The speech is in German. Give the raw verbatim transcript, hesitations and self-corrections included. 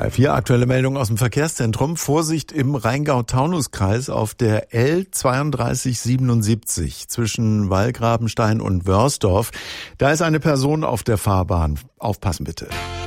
R vier aktuelle Meldung aus dem Verkehrszentrum. Vorsicht im Rheingau-Taunus-Kreis auf der L zweiunddreißig siebenundsiebzig zwischen Wallgrabenstein und Wörsdorf. Da ist eine Person auf der Fahrbahn. Aufpassen bitte.